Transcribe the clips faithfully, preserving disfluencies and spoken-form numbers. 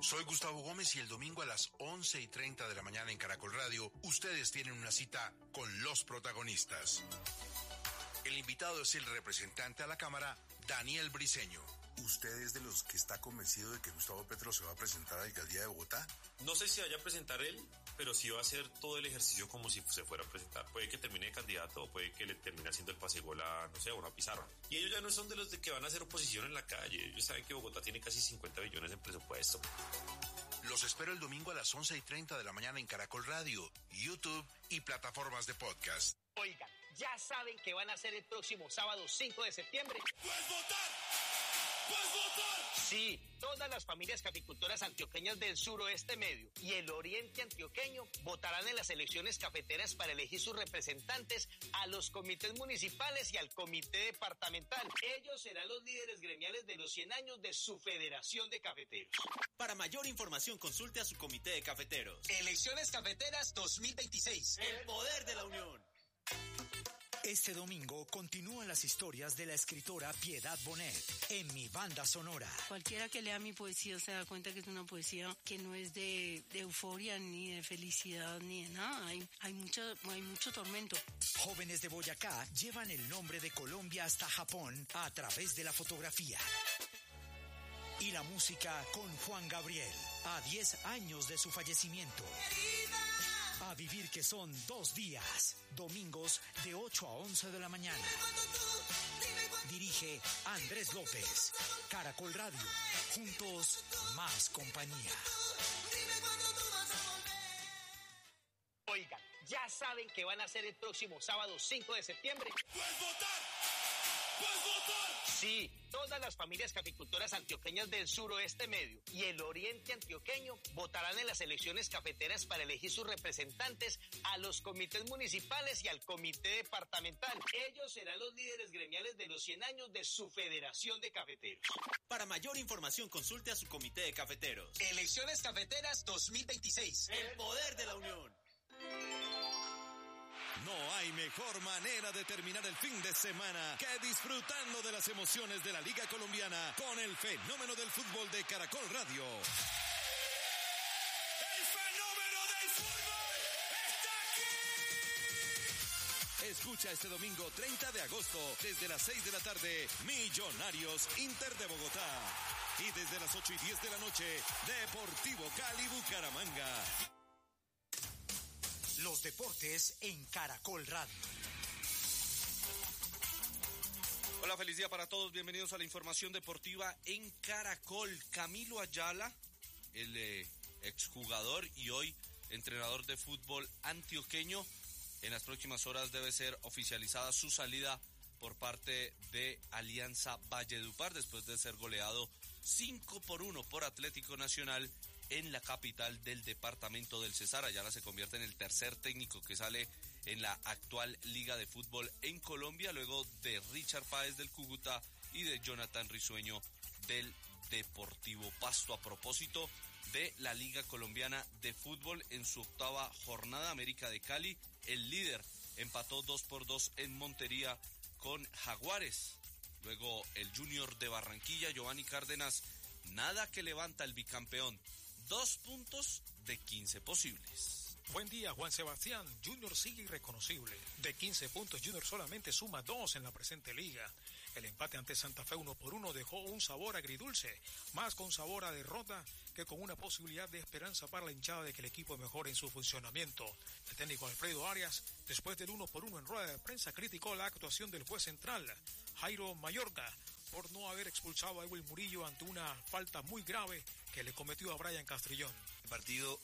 Soy Gustavo Gómez y el domingo a las once y treinta de la mañana en Caracol Radio, ustedes tienen una cita con los protagonistas. El invitado es el representante a la Cámara, Daniel Briceño. ¿Usted es de los que está convencido de que Gustavo Petro se va a presentar a la alcaldía de Bogotá? No sé si vaya a presentar él, pero sí va a hacer todo el ejercicio como si se fuera a presentar. Puede que termine de candidato, puede que le termine haciendo el pasegol a, no sé, a una pizarra. Y ellos ya no son de los de que van a hacer oposición en la calle. Ellos saben que Bogotá tiene casi cincuenta billones en presupuesto. Los espero el domingo a las once y treinta de la mañana en Caracol Radio, YouTube y plataformas de podcast. Oigan, ¿ya saben qué van a hacer el próximo sábado cinco de septiembre? ¡Puedes votar! ¡Puedes votar! Sí, todas las familias caficultoras antioqueñas del suroeste medio y el oriente antioqueño votarán en las elecciones cafeteras para elegir sus representantes a los comités municipales y al comité departamental. Ellos serán los líderes gremiales de los cien años de su Federación de Cafeteros. Para mayor información, consulte a su comité de cafeteros. Elecciones Cafeteras dos mil veintiséis. El poder de la unión. Este domingo continúan las historias de la escritora Piedad Bonet en Mi Banda Sonora. Cualquiera que lea mi poesía se da cuenta que es una poesía que no es de, de euforia, ni de felicidad, ni de nada. Hay, hay, mucho, hay mucho tormento. Jóvenes de Boyacá llevan el nombre de Colombia hasta Japón a través de la fotografía. Y la música con Juan Gabriel, a diez años de su fallecimiento. A vivir que son dos días, domingos de ocho a once de la mañana. Dirige Andrés López. Caracol Radio, juntos más compañía. Oigan, ¿ya saben qué van a hacer el próximo sábado cinco de septiembre? ¡Puedes votar! ¡Puedes votar! Sí, todas las familias caficultoras antioqueñas del suroeste medio y el oriente antioqueño votarán en las elecciones cafeteras para elegir sus representantes a los comités municipales y al comité departamental. Ellos serán los líderes gremiales de los cien años de su Federación de Cafeteros. Para mayor información, consulte a su comité de cafeteros. Elecciones Cafeteras dos mil veintiséis. El poder de la unión. No hay mejor manera de terminar el fin de semana que disfrutando de las emociones de la Liga Colombiana con el fenómeno del fútbol de Caracol Radio. ¡El fenómeno del fútbol está aquí! Escucha este domingo treinta de agosto desde las seis de la tarde Millonarios Inter de Bogotá y desde las ocho y diez de la noche Deportivo Cali Bucaramanga. Los deportes en Caracol Radio. Hola, feliz día para todos. Bienvenidos a la información deportiva en Caracol. Camilo Ayala, el eh, exjugador y hoy entrenador de fútbol antioqueño, en las próximas horas debe ser oficializada su salida por parte de Alianza Valledupar después de ser goleado cinco por uno por Atlético Nacional en la capital del departamento del Cesar. Ayala se convierte en el tercer técnico que sale en la actual Liga de Fútbol en Colombia, luego de Richard Páez del Cúcuta y de Jonathan Risueño del Deportivo Pasto. A propósito de la Liga Colombiana de Fútbol, en su octava jornada, América de Cali, el líder, empató dos por dos en Montería con Jaguares. Luego el Junior de Barranquilla, Giovanni Cárdenas, nada que levanta el bicampeón. Dos puntos de quince posibles. Buen día, Juan Sebastián. Junior sigue irreconocible. De quince puntos, Junior solamente suma dos en la presente liga. El empate ante Santa Fe uno por uno dejó un sabor agridulce, más con sabor a derrota que con una posibilidad de esperanza para la hinchada de que el equipo mejore en su funcionamiento. El técnico Alfredo Arias, después del uno por uno en rueda de prensa, criticó la actuación del juez central, Jairo Mayorga, por no haber expulsado a Ewell Murillo ante una falta muy grave que le cometió a Brian Castrillón. El partido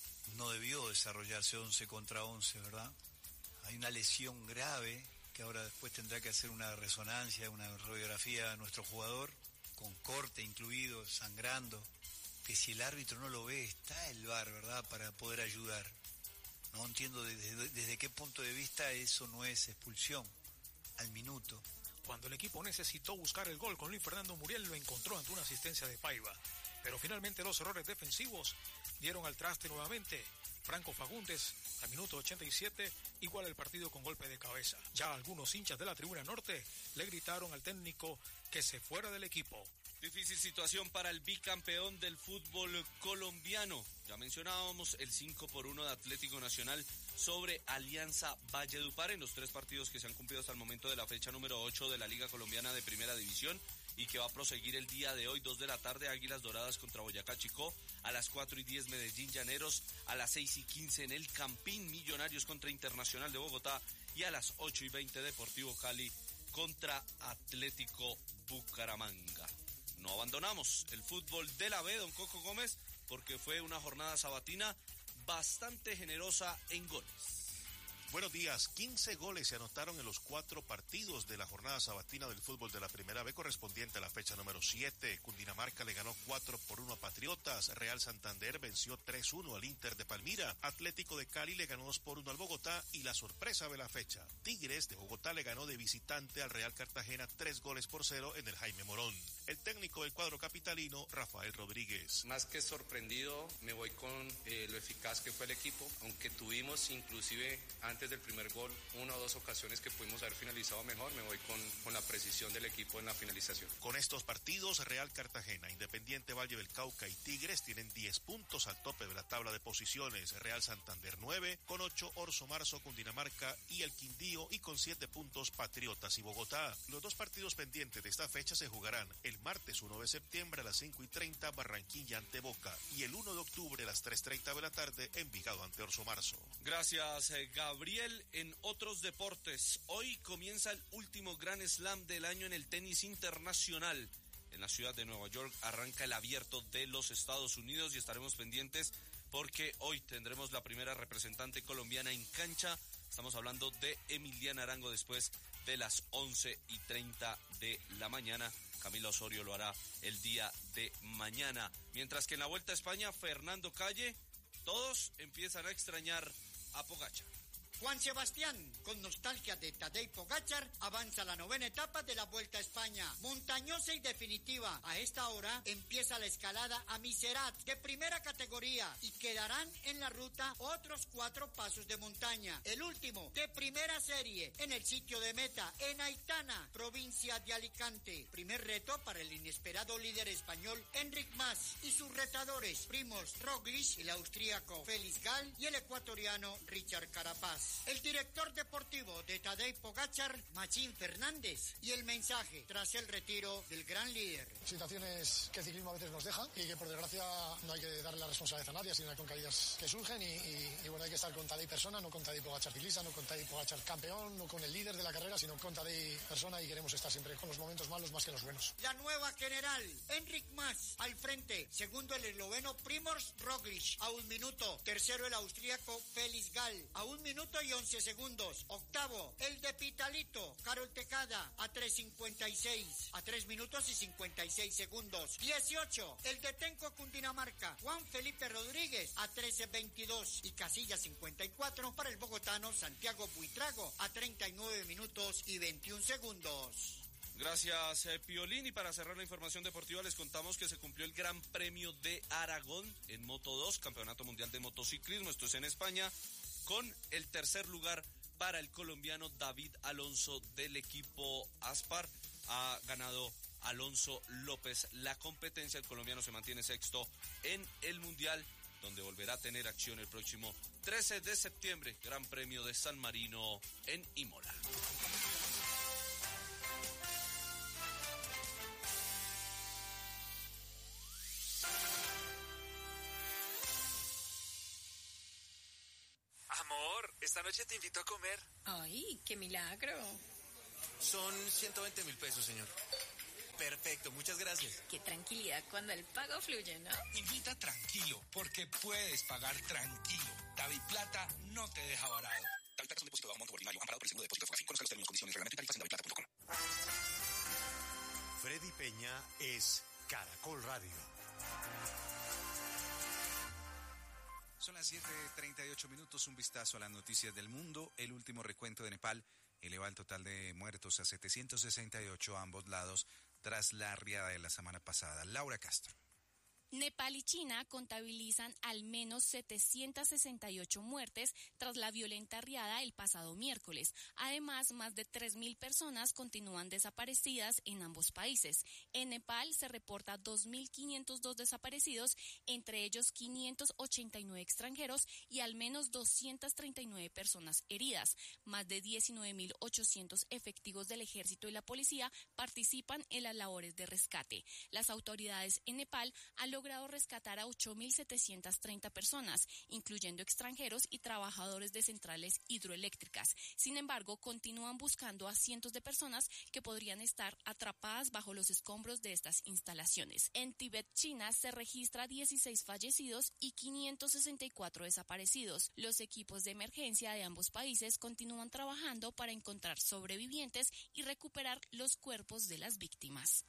no debió desarrollarse once contra once, ¿verdad? Hay una lesión grave que ahora después tendrá que hacer una resonancia, una radiografía a nuestro jugador, con corte incluido, sangrando, que si el árbitro no lo ve, está el V A R, ¿verdad?, para poder ayudar. No entiendo desde, desde qué punto de vista eso no es expulsión al minuto. Cuando el equipo necesitó buscar el gol con Luis Fernando Muriel, lo encontró ante una asistencia de Paiva. Pero finalmente los errores defensivos dieron al traste nuevamente. Franco Fagundes, al minuto ochenta y siete, iguala el partido con golpe de cabeza. Ya algunos hinchas de la tribuna norte le gritaron al técnico que se fuera del equipo. Difícil situación para el bicampeón del fútbol colombiano. Ya mencionábamos el cinco por uno de Atlético Nacional sobre Alianza Valledupar en los tres partidos que se han cumplido hasta el momento de la fecha número ocho de la Liga Colombiana de Primera División y que va a proseguir el día de hoy, dos de la tarde, Águilas Doradas contra Boyacá Chicó, a las cuatro y diez Medellín Llaneros, a las seis y quince en el Campín Millonarios contra Internacional de Bogotá y a las ocho y veinte Deportivo Cali contra Atlético Bucaramanga. No abandonamos el fútbol de la B, don Coco Gómez, porque fue una jornada sabatina bastante generosa en goles. Buenos días. quince goles se anotaron en los cuatro partidos de la jornada sabatina del fútbol de la Primera B correspondiente a la fecha número siete. Cundinamarca le ganó cuatro por uno a Patriotas. Real Santander venció tres uno al Inter de Palmira. Atlético de Cali le ganó dos por uno al Bogotá y la sorpresa de la fecha. Tigres de Bogotá le ganó de visitante al Real Cartagena tres goles por cero en el Jaime Morón. El técnico del cuadro capitalino, Rafael Rodríguez. Más que sorprendido, me voy con eh, lo eficaz que fue el equipo, aunque tuvimos inclusive antes del primer gol una o dos ocasiones que pudimos haber finalizado mejor, me voy con, con la precisión del equipo en la finalización. Con estos partidos, Real Cartagena, Independiente Valle del Cauca y Tigres tienen diez puntos al tope de la tabla de posiciones. Real Santander nueve, con ocho Orso Marzo, Cundinamarca y el Quindío, y con siete puntos Patriotas y Bogotá. Los dos partidos pendientes de esta fecha se jugarán el martes uno de septiembre a las cinco y treinta Barranquilla ante Boca y el uno de octubre a las tres y treinta de la tarde Envigado ante Orso Marzo. Gracias, eh, Gabriel. En otros deportes, hoy comienza el último Grand Slam del año en el tenis internacional. En la ciudad de Nueva York arranca el Abierto de los Estados Unidos y estaremos pendientes porque hoy tendremos la primera representante colombiana en cancha. Estamos hablando de Emiliana Arango después de las once y treinta de la mañana. Camila Osorio lo hará el día de mañana. Mientras que en la Vuelta a España, Fernando Calle, todos empiezan a extrañar a Pogačar. Juan Sebastián, con nostalgia de Tadej Pogačar, avanza la novena etapa de la Vuelta a España. Montañosa y definitiva. A esta hora empieza la escalada a Miserat, de primera categoría, y quedarán en la ruta otros cuatro pasos de montaña. El último, de primera serie, en el sitio de meta, en Aitana, provincia de Alicante. Primer reto para el inesperado líder español, Enric Mas, y sus retadores, Primož Roglič, el austríaco Felix Gall, y el ecuatoriano Richard Carapaz. El director deportivo de Tadej Pogačar, Machín Fernández, y el mensaje tras el retiro del gran líder. Situaciones que el ciclismo a veces nos deja y que por desgracia no hay que darle la responsabilidad a nadie, sino con caídas que surgen y, y, y bueno, hay que estar con Tadej persona, no con Tadej Pogačar ciclista, no con Tadej Pogačar campeón, no con el líder de la carrera, sino con Tadej persona, y queremos estar siempre con los momentos malos más que los buenos. La nueva general, Enric Mas, al frente. Segundo, el esloveno Primož Roglič, a un minuto. Tercero, el austríaco Felix Gall, a un minuto y once segundos. Octavo, el de Pitalito, Carol Tecada, a tres cincuenta y seis, a tres minutos y cincuenta y seis segundos. Dieciocho, el de Tenco Cundinamarca, Juan Felipe Rodríguez, a trece veintidós, y casilla cincuenta y cuatro para el bogotano Santiago Buitrago, a treinta y nueve minutos y veintiún segundos. Gracias, eh, Piolín. Y para cerrar la información deportiva les contamos que se cumplió el Gran Premio de Aragón en Moto dos, Campeonato Mundial de Motociclismo, esto es en España, con el tercer lugar para el colombiano David Alonso del equipo Aspar. Ha ganado Alonso López la competencia, el colombiano se mantiene sexto en el Mundial, donde volverá a tener acción el próximo trece de septiembre, Gran Premio de San Marino en Imola. Amor, esta noche te invito a comer. Ay, qué milagro. Son ciento veinte mil pesos, señor. Perfecto, muchas gracias. Qué tranquilidad cuando el pago fluye, ¿no? Invita tranquilo, porque puedes pagar tranquilo. DaviPlata no te deja varado. DaviPlata es un depósito de un monto ordinario, amparado por el seguro de depósito Fogafín. Conozca los términos, condiciones, reglamento y tarifas en daviplata punto com. Freddy Peña es Caracol Radio. Son las siete treinta y ocho minutos, un vistazo a las noticias del mundo. El último recuento de Nepal eleva el total de muertos a setecientos sesenta y ocho a ambos lados tras la riada de la semana pasada. Laura Castro. Nepal y China contabilizan al menos setecientas sesenta y ocho muertes tras la violenta riada el pasado miércoles. Además, más de tres mil personas continúan desaparecidas en ambos países. En Nepal se reporta dos mil quinientos dos desaparecidos, entre ellos quinientos ochenta y nueve extranjeros y al menos doscientas treinta y nueve personas heridas. Más de diecinueve mil ochocientos efectivos del ejército y la policía participan en las labores de rescate. Las autoridades en Nepal han logrado rescatar a ocho mil setecientas treinta personas, incluyendo extranjeros y trabajadores de centrales hidroeléctricas. Sin embargo, continúan buscando a cientos de personas que podrían estar atrapadas bajo los escombros de estas instalaciones. En Tíbet, China, se registra dieciséis fallecidos y quinientos sesenta y cuatro desaparecidos. Los equipos de emergencia de ambos países continúan trabajando para encontrar sobrevivientes y recuperar los cuerpos de las víctimas.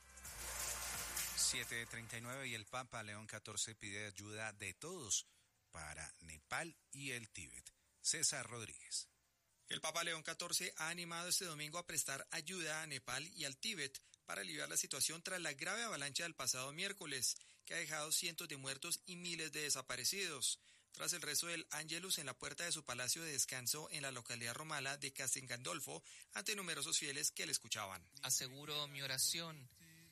siete treinta y nueve y el Papa León catorce pide ayuda de todos para Nepal y el Tíbet. César Rodríguez. El Papa León catorce ha animado este domingo a prestar ayuda a Nepal y al Tíbet para aliviar la situación tras la grave avalancha del pasado miércoles, que ha dejado cientos de muertos y miles de desaparecidos. Tras el rezo del Ángelus en la puerta de su palacio de descanso en la localidad romana de Castel Gandolfo, ante numerosos fieles que le escuchaban. Aseguro mi oración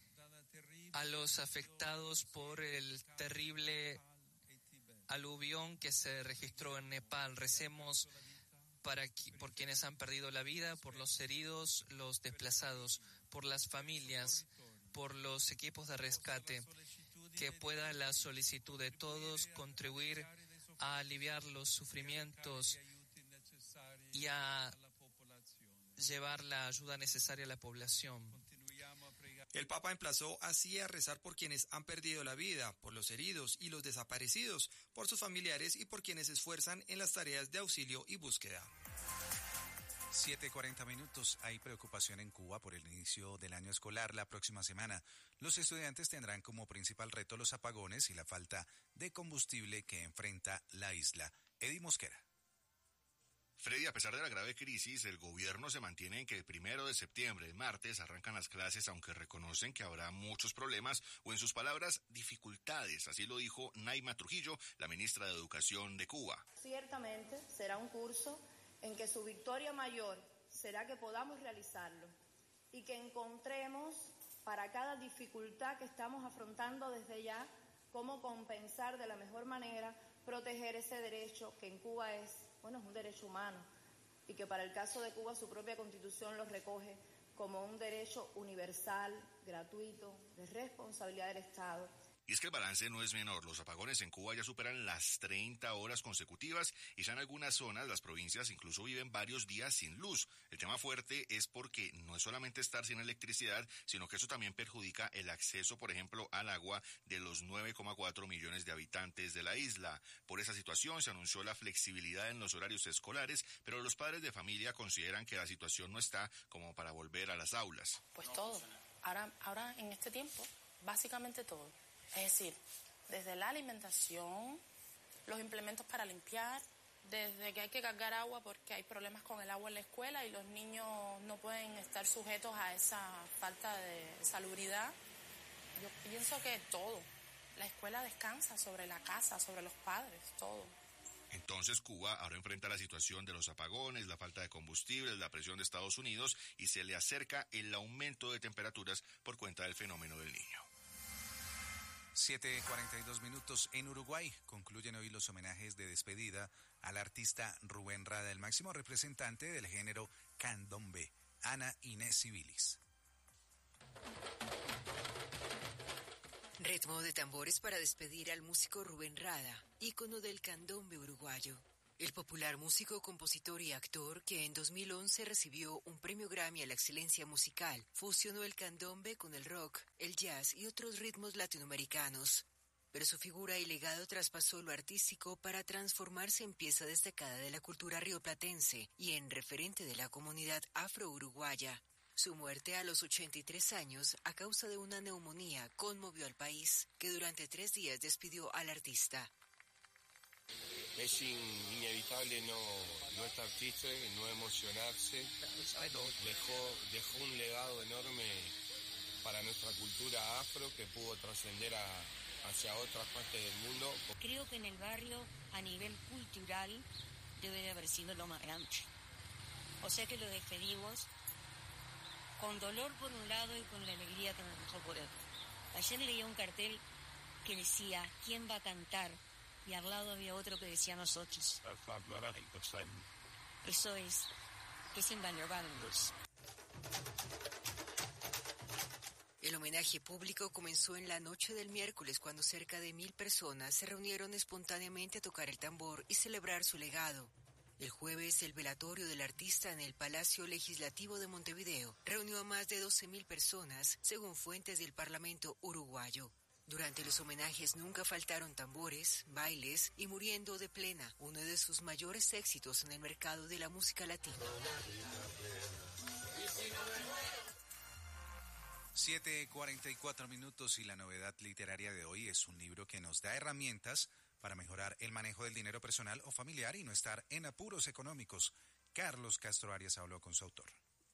a los afectados por el terrible aluvión que se registró en Nepal. Recemos para por quienes han perdido la vida, por los heridos, los desplazados, por las familias, por los equipos de rescate, que pueda la solicitud de todos contribuir a aliviar los sufrimientos y a llevar la ayuda necesaria a la población. El Papa emplazó así a rezar por quienes han perdido la vida, por los heridos y los desaparecidos, por sus familiares y por quienes se esfuerzan en las tareas de auxilio y búsqueda. siete cuarenta minutos. Hay preocupación en Cuba por el inicio del año escolar la próxima semana. Los estudiantes tendrán como principal reto los apagones y la falta de combustible que enfrenta la isla. Eddie Mosquera. Freddy, a pesar de la grave crisis, el gobierno se mantiene en que el primero de septiembre, el martes, arrancan las clases, aunque reconocen que habrá muchos problemas o, en sus palabras, dificultades. Así lo dijo Naima Trujillo, la ministra de Educación de Cuba. Ciertamente será un curso en que su victoria mayor será que podamos realizarlo y que encontremos para cada dificultad que estamos afrontando desde ya cómo compensar de la mejor manera, proteger ese derecho que en Cuba es, bueno, es un derecho humano y que para el caso de Cuba su propia Constitución lo recoge como un derecho universal, gratuito, de responsabilidad del Estado. Y es que el balance no es menor. Los apagones en Cuba ya superan las treinta horas consecutivas y ya en algunas zonas las provincias incluso viven varios días sin luz. El tema fuerte es porque no es solamente estar sin electricidad, sino que eso también perjudica el acceso, por ejemplo, al agua de los nueve coma cuatro millones de habitantes de la isla. Por esa situación se anunció la flexibilidad en los horarios escolares, pero los padres de familia consideran que la situación no está como para volver a las aulas. Pues todo. Ahora, ahora en este tiempo, básicamente todo. Es decir, desde la alimentación, los implementos para limpiar, desde que hay que cargar agua porque hay problemas con el agua en la escuela y los niños no pueden estar sujetos a esa falta de salubridad. Yo pienso que todo. La escuela descansa sobre la casa, sobre los padres, todo. Entonces Cuba ahora enfrenta la situación de los apagones, la falta de combustible, la presión de Estados Unidos y se le acerca el aumento de temperaturas por cuenta del fenómeno del Niño. siete cuarenta y dos minutos. En Uruguay concluyen hoy los homenajes de despedida al artista Rubén Rada, el máximo representante del género candombe. Ana Inés Civilis. Ritmo de tambores para despedir al músico Rubén Rada, ícono del candombe uruguayo. El popular músico, compositor y actor, que en dos mil once recibió un premio Grammy a la excelencia musical, fusionó el candombe con el rock, el jazz y otros ritmos latinoamericanos. Pero su figura y legado traspasó lo artístico para transformarse en pieza destacada de la cultura rioplatense y en referente de la comunidad afro-uruguaya. Su muerte a los ochenta y tres años, a causa de una neumonía, conmovió al país, que durante tres días despidió al artista. Es inevitable no, no estar triste, no emocionarse. Dejó, dejó un legado enorme para nuestra cultura afro que pudo trascender a, hacia otras partes del mundo. Creo que en el barrio, a nivel cultural, debe de haber sido lo más grande. O sea que lo despedimos con dolor por un lado y con la alegría que nos dejó por otro. Ayer leía un cartel que decía, ¿quién va a cantar? Y al lado había otro que decía nosotros. Eso es, es invaluable. El homenaje público comenzó en la noche del miércoles cuando cerca de mil personas se reunieron espontáneamente a tocar el tambor y celebrar su legado. El jueves, el velatorio del artista en el Palacio Legislativo de Montevideo reunió a más de doce mil personas, según fuentes del Parlamento uruguayo. Durante los homenajes nunca faltaron tambores, bailes y Muriendo de Plena, uno de sus mayores éxitos en el mercado de la música latina. siete cuarenta y cuatro minutos y la novedad literaria de hoy es un libro que nos da herramientas para mejorar el manejo del dinero personal o familiar y no estar en apuros económicos. Carlos Castro Arias habló con su autor.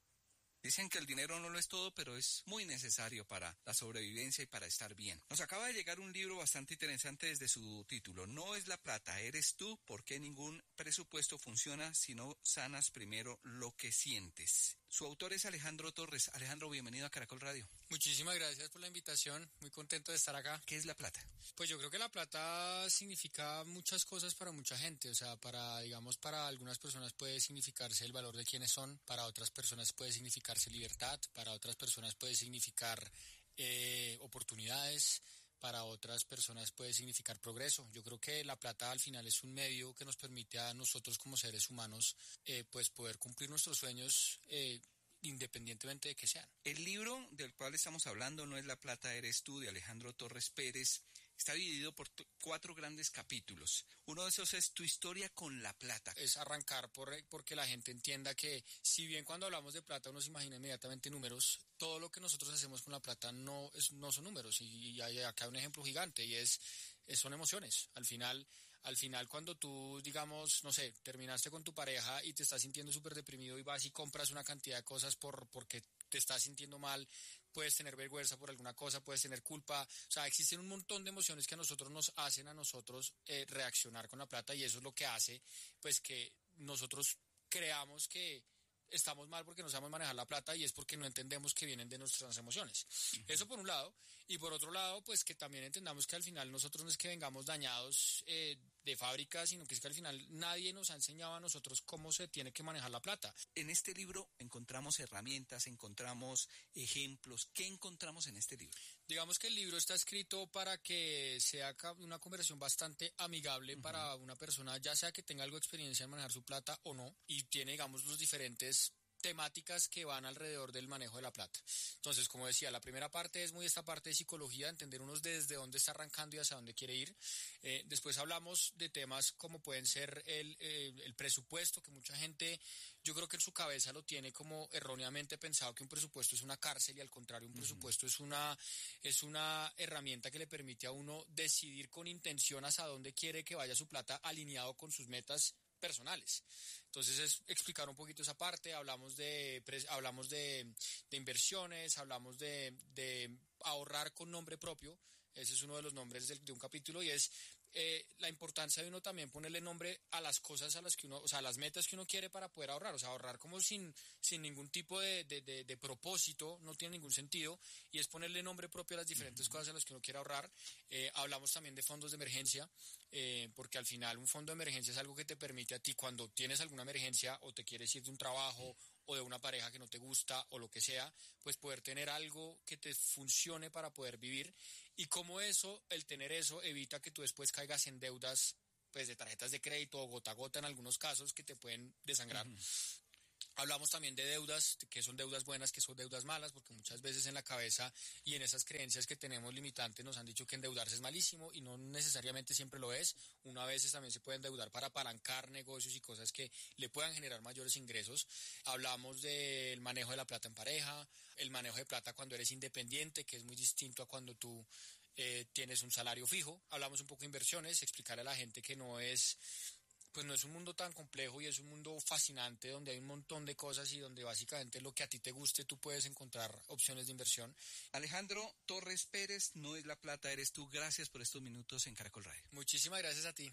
Dicen que el dinero no lo es todo, pero es muy necesario para la sobrevivencia y para estar bien. Nos acaba de llegar un libro bastante interesante desde su título. No es la plata, eres tú, porque ningún presupuesto funciona si no sanas primero lo que sientes. Su autor es Alejandro Torres. Alejandro, bienvenido a Caracol Radio. Muchísimas gracias por la invitación, muy contento de estar acá. ¿Qué es la plata? Pues yo creo que la plata significa muchas cosas para mucha gente, o sea, para, digamos, para algunas personas puede significarse el valor de quienes son, para otras personas puede significarse libertad, para otras personas puede significar eh, oportunidades, para otras personas puede significar progreso. Yo creo que la plata al final es un medio que nos permite a nosotros como seres humanos eh, pues poder cumplir nuestros sueños eh, independientemente de que sean. El libro del cual estamos hablando, No es la plata, eres tú, de Alejandro Torres Pérez, está dividido por t- cuatro grandes capítulos. Uno de esos es tu historia con la plata. Es arrancar por, porque la gente entienda que si bien cuando hablamos de plata uno se imagina inmediatamente números, todo lo que nosotros hacemos con la plata no, es, no son números. Y, y hay acá un ejemplo gigante y es, es son emociones. Al final... Al final, cuando tú, digamos, no sé, terminaste con tu pareja y te estás sintiendo súper deprimido y vas y compras una cantidad de cosas por porque te estás sintiendo mal, puedes tener vergüenza por alguna cosa, puedes tener culpa. O sea, existen un montón de emociones que a nosotros nos hacen a nosotros eh, reaccionar con la plata y eso es lo que hace, pues, que nosotros creamos que estamos mal porque no sabemos manejar la plata y es porque no entendemos que vienen de nuestras emociones. Uh-huh. Eso por un lado. Y por otro lado, pues que también entendamos que al final nosotros no es que vengamos dañados eh, de fábrica, sino que es que al final nadie nos ha enseñado a nosotros cómo se tiene que manejar la plata. En este libro encontramos herramientas, encontramos ejemplos. ¿Qué encontramos en este libro? Digamos que el libro está escrito para que sea una conversación bastante amigable uh-huh. para una persona, ya sea que tenga algo de experiencia en manejar su plata o no, y tiene, digamos, los diferentes temáticas que van alrededor del manejo de la plata. Entonces, como decía, la primera parte es muy esta parte de psicología, entender uno desde dónde está arrancando y hacia dónde quiere ir. Eh, después hablamos de temas como pueden ser el, eh, el presupuesto, que mucha gente, yo creo que en su cabeza lo tiene como erróneamente pensado que un presupuesto es una cárcel y al contrario, un uh-huh. presupuesto es una, es una herramienta que le permite a uno decidir con intención hacia dónde quiere que vaya su plata alineado con sus metas personales. Entonces es explicar un poquito esa parte, hablamos de hablamos de, de inversiones, hablamos de, de ahorrar con nombre propio, ese es uno de los nombres de, de un capítulo y es eh, la importancia de uno también ponerle nombre a las cosas a las que uno, o sea, a las metas que uno quiere para poder ahorrar, o sea, ahorrar como sin, sin ningún tipo de, de, de, de propósito, no tiene ningún sentido, y es ponerle nombre propio a las diferentes uh-huh. cosas a las que uno quiere ahorrar. Eh, hablamos también de fondos de emergencia, eh, porque al final un fondo de emergencia es algo que te permite a ti cuando tienes alguna emergencia o te quieres ir de un trabajo o de una pareja que no te gusta o lo que sea, pues poder tener algo que te funcione para poder vivir. Y como eso, el tener eso evita que tú después caigas en deudas pues de tarjetas de crédito o gota a gota en algunos casos que te pueden desangrar. Uh-huh. Hablamos también de deudas, que son deudas buenas, que son deudas malas, porque muchas veces en la cabeza y en esas creencias que tenemos limitantes nos han dicho que endeudarse es malísimo y no necesariamente siempre lo es. Uno a veces también se puede endeudar para apalancar negocios y cosas que le puedan generar mayores ingresos. Hablamos del manejo de la plata en pareja, el manejo de plata cuando eres independiente, que es muy distinto a cuando tú eh, tienes un salario fijo. Hablamos un poco de inversiones, explicarle a la gente que no es Pues no es un mundo tan complejo y es un mundo fascinante donde hay un montón de cosas y donde básicamente lo que a ti te guste tú puedes encontrar opciones de inversión. Alejandro Torres Pérez, No es la plata, eres tú. Gracias por estos minutos en Caracol Radio. Muchísimas gracias a ti.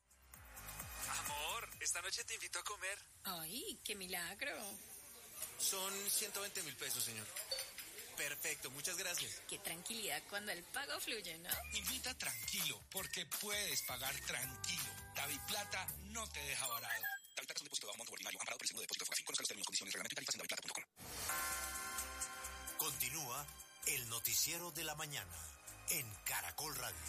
Amor, esta noche te invito a comer. Ay, qué milagro. Son ciento veinte mil pesos, señor. Perfecto, muchas gracias. Qué tranquilidad cuando el pago fluye, ¿no? Invita tranquilo, porque puedes pagar tranquilo. DaviPlata no te deja varado. DaviPlata es un depósito de monto ordinario amparado por el seguro de depósito Fogafín. Conozca los términos, condiciones, reglamento y tarifas en daviplata punto com. Continúa el noticiero de la mañana en Caracol Radio.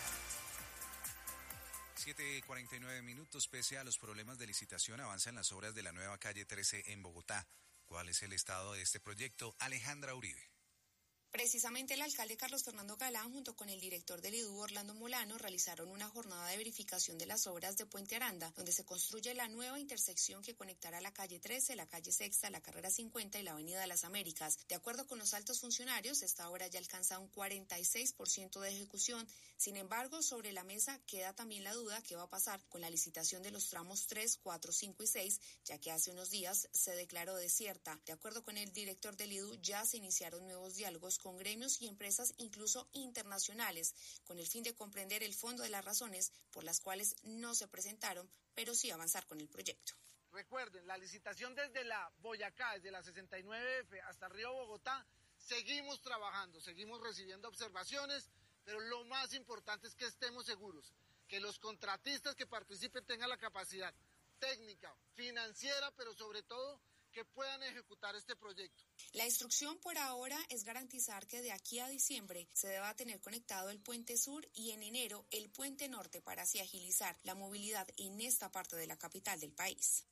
siete cuarenta y nueve minutos. Pese a los problemas de licitación, avanzan las obras de la nueva calle trece en Bogotá. ¿Cuál es el estado de este proyecto? Alejandra Uribe. Precisamente el alcalde Carlos Fernando Galán junto con el director del I D U Orlando Molano realizaron una jornada de verificación de las obras de Puente Aranda, donde se construye la nueva intersección que conectará la calle trece, la calle Sexta, la carrera cincuenta y la avenida de las Américas. De acuerdo con los altos funcionarios, esta obra ya alcanza un cuarenta y seis por ciento de ejecución. Sin embargo, sobre la mesa queda también la duda qué va a pasar con la licitación de los tramos tres, cuatro, cinco y seis, ya que hace unos días se declaró desierta. De acuerdo con el director del I D U, ya se iniciaron nuevos diálogos con gremios y empresas incluso internacionales, con el fin de comprender el fondo de las razones por las cuales no se presentaron, pero sí avanzar con el proyecto. Recuerden, la licitación desde la Boyacá, desde la sesenta y nueve F hasta Río Bogotá, seguimos trabajando, seguimos recibiendo observaciones, pero lo más importante es que estemos seguros, que los contratistas que participen tengan la capacidad técnica, financiera, pero sobre todo que puedan ejecutar este proyecto. La instrucción por ahora es garantizar que de aquí a diciembre se deba tener conectado el puente sur y en enero el puente norte para así agilizar la movilidad en esta parte de la capital del país.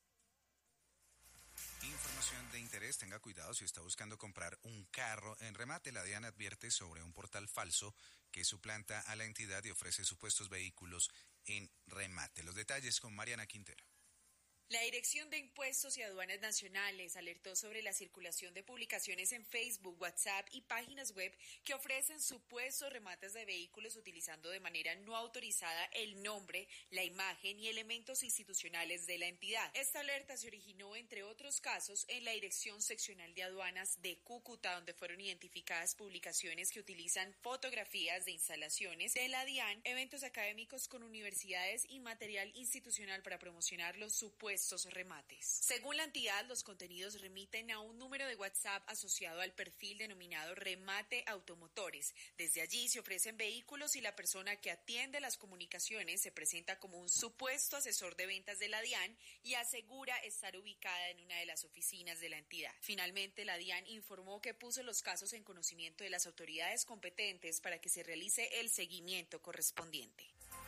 Información de interés, tenga cuidado si está buscando comprar un carro en remate. La DIAN advierte sobre un portal falso que suplanta a la entidad y ofrece supuestos vehículos en remate. Los detalles con Mariana Quintero. La Dirección de Impuestos y Aduanas Nacionales alertó sobre la circulación de publicaciones en Facebook, WhatsApp y páginas web que ofrecen supuestos remates de vehículos utilizando de manera no autorizada el nombre, la imagen y elementos institucionales de la entidad. Esta alerta se originó, entre otros casos, en la Dirección Seccional de Aduanas de Cúcuta, donde fueron identificadas publicaciones que utilizan fotografías de instalaciones de la DIAN, eventos académicos con universidades y material institucional para promocionar los supuestos remates. Según la entidad, los contenidos remiten a un número de WhatsApp asociado al perfil denominado Remate Automotores. Desde allí se ofrecen vehículos y la persona que atiende las comunicaciones se presenta como un supuesto asesor de ventas de la DIAN y asegura estar ubicada en una de las oficinas de la entidad. Finalmente, la DIAN informó que puso los casos en conocimiento de las autoridades competentes para que se realice el seguimiento correspondiente.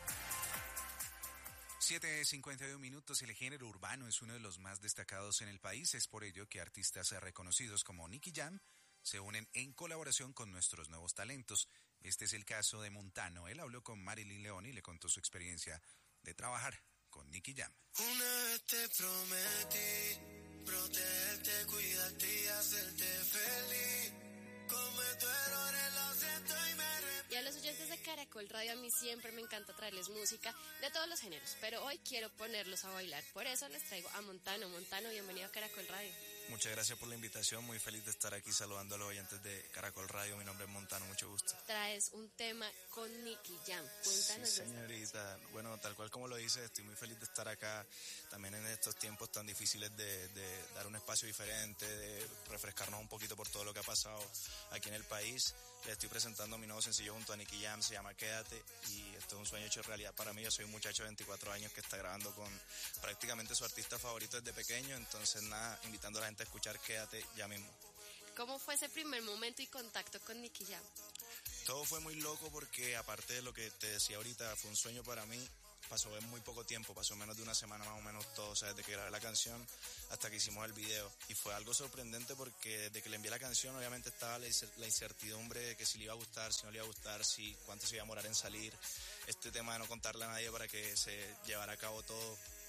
siete cincuenta y uno minutos. El género urbano es uno de los más destacados en el país. Es por ello que artistas reconocidos como Nicky Jam se unen en colaboración con nuestros nuevos talentos. Este es el caso de Montano. Él habló con Marilyn León y le contó su experiencia de trabajar con Nicky Jam. Una vez te prometí protegerte, cuidarte y hacerte feliz. Cometo errores, lo siento y me Y a los oyentes de Caracol Radio, a mí siempre me encanta traerles música de todos los géneros, pero hoy quiero ponerlos a bailar. Por eso les traigo a Montano. Montano, bienvenido a Caracol Radio. Muchas gracias por la invitación, muy feliz de estar aquí saludando a los oyentes de Caracol Radio. Mi nombre es Montano, mucho gusto. Traes un tema con Nicky Jam. Cuéntanos. Sí, señorita. Bueno, tal cual como lo dices, estoy muy feliz de estar acá, también en estos tiempos tan difíciles de, de dar un espacio diferente, de refrescarnos un poquito por todo lo que ha pasado aquí en el país. Le estoy presentando mi nuevo sencillo junto a Nicky Jam, se llama Quédate, y esto es un sueño hecho realidad para mí. Yo soy un muchacho de veinticuatro años que está grabando con prácticamente su artista favorito desde pequeño, entonces nada, invitando a la gente a escuchar Quédate ya mismo. ¿Cómo fue ese primer momento y contacto con Nicky Jam? Todo fue muy loco porque aparte de lo que te decía ahorita, fue un sueño para mí. Pasó en muy poco tiempo, pasó menos de una semana más o menos todo, o sea, desde que grabé la canción hasta que hicimos el video. Y fue algo sorprendente porque desde que le envié la canción obviamente estaba la incertidumbre de que si le iba a gustar, si no le iba a gustar, si cuánto se iba a demorar en salir. Este tema de no contarle a nadie para que se llevara a cabo todo.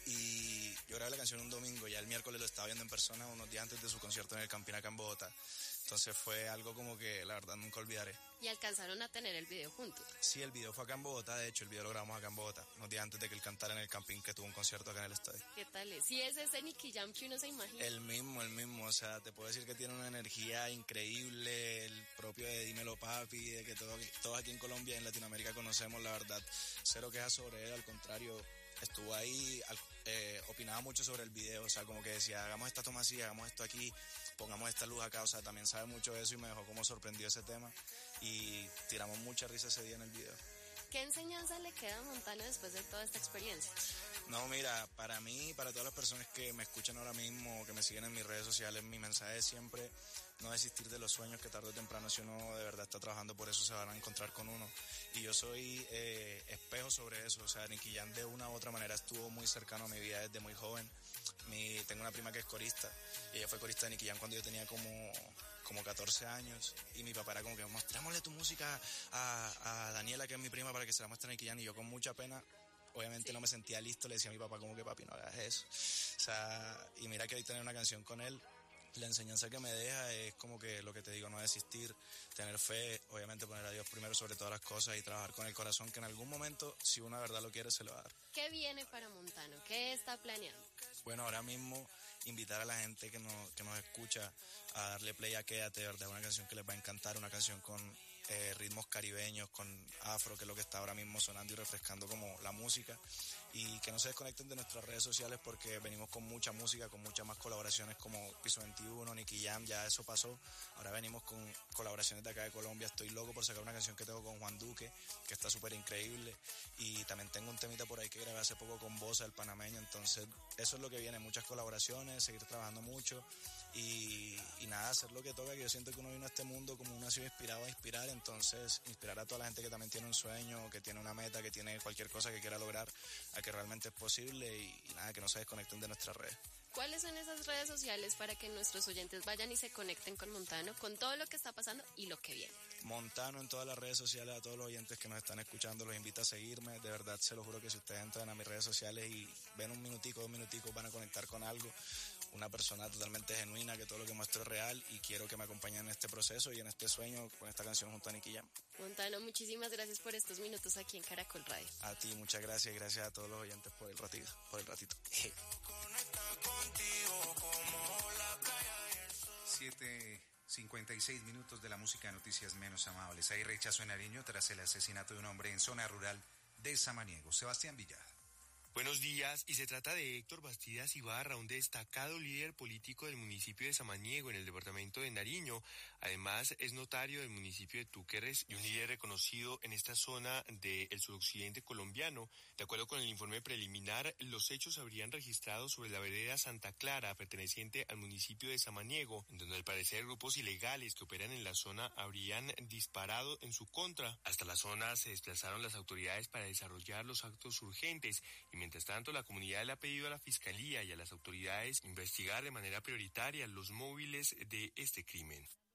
y yo grabé la canción un domingo, ya el miércoles lo estaba viendo en persona unos días antes de su concierto en el Campín acá en Bogotá. Entonces fue algo como que la verdad nunca olvidaré. ¿Y alcanzaron a tener el video juntos? Sí, el video fue acá en Bogotá, de hecho el video lo grabamos acá en Bogotá, unos días antes de que él cantara en el Campín, que tuvo un concierto acá en el estadio. ¿Qué tal es? Sí, es ese Nicky Jam que uno se imagina. El mismo, el mismo, o sea, te puedo decir que tiene una energía increíble, el propio de Dímelo Papi, de que todo, todos aquí en Colombia y en Latinoamérica conocemos, la verdad, cero quejas sobre él, al contrario, estuvo ahí, eh, opinaba mucho sobre el video, o sea, como que decía, hagamos esta toma así, hagamos esto aquí, pongamos esta luz acá, o sea, también sabe mucho de eso y me dejó como sorprendido ese tema y tiramos mucha risa ese día en el video. ¿Qué enseñanza le queda a Montano después de toda esta experiencia? No, mira, para mí, para todas las personas que me escuchan ahora mismo, que me siguen en mis redes sociales, mi mensaje es siempre no desistir de los sueños, que tarde o temprano, si uno de verdad está trabajando por eso, se van a encontrar con uno. Y yo soy eh, espejo sobre eso, o sea, Nicky Jam de una u otra manera estuvo muy cercano a mi vida desde muy joven. Mi, tengo una prima que es corista, y ella fue corista de Nicky Jam cuando yo tenía como... como catorce años, y mi papá era como que mostrémosle tu música a, a Daniela, que es mi prima, para que se la muestre a Nicky Jam, y yo con mucha pena, obviamente sí. No me sentía listo, le decía a mi papá como que papi no hagas eso, o sea, y mira que hoy tener una canción con él, la enseñanza que me deja es como que lo que te digo, no desistir, tener fe, obviamente poner a Dios primero sobre todas las cosas y trabajar con el corazón, que en algún momento, si uno de verdad lo quiere, se lo va a dar. ¿Qué viene para Montano? ¿Qué está planeando? Bueno, ahora mismo invitar a la gente que nos, que nos escucha a darle play a Quédate, de verdad, una canción que les va a encantar, una canción con eh, ritmos caribeños, con afro, que es lo que está ahora mismo sonando y refrescando como la música, y que no se desconecten de nuestras redes sociales porque venimos con mucha música, con muchas más colaboraciones como Piso veintiuno, Nicky Jam, ya eso pasó, ahora venimos con colaboraciones de acá de Colombia, estoy loco por sacar una canción que tengo con Juan Duque, que está súper increíble, y también tengo un temita por ahí que grabé hace poco con Bosa, el panameño, entonces eso es lo que viene, muchas colaboraciones, seguir trabajando mucho, y, y nada, hacer lo que toca, que yo siento que uno vino a este mundo como uno ha sido inspirado a inspirar, entonces inspirar a toda la gente que también tiene un sueño, que tiene una meta, que tiene cualquier cosa que quiera lograr, a que realmente es posible y, y nada, que no se desconecten de nuestras redes. ¿Cuáles son esas redes sociales para que nuestros oyentes vayan y se conecten con Montano, con todo lo que está pasando y lo que viene? Montano en todas las redes sociales, a todos los oyentes que nos están escuchando, los invito a seguirme, de verdad se lo juro que si ustedes entran a mis redes sociales y ven un minutico, dos minuticos, van a conectar con algo, una persona totalmente genuina, que todo lo que muestro es real y quiero que me acompañen en este proceso y en este sueño con esta canción junto a Nicky Jam. Montano, muchísimas gracias por estos minutos aquí en Caracol Radio. A ti, muchas gracias y gracias a todos los oyentes por el ratito, por el ratito. siete cincuenta y seis minutos de la música, noticias menos amables. Hay rechazo en Nariño tras el asesinato de un hombre en zona rural de Samaniego. Sebastián Villada. Buenos días, y se trata de Héctor Bastidas Ibarra, un destacado líder político del municipio de Samaniego, en el departamento de Nariño. Además, es notario del municipio de Túquerres y un líder reconocido en esta zona del suroccidente colombiano. De acuerdo con el informe preliminar, los hechos se habrían registrado sobre la vereda Santa Clara, perteneciente al municipio de Samaniego, en donde al parecer grupos ilegales que operan en la zona habrían disparado en su contra. Hasta la zona se desplazaron las autoridades para desarrollar los actos urgentes y mientras tanto, la comunidad le ha pedido a la Fiscalía y a las autoridades investigar de manera prioritaria los móviles de este crimen.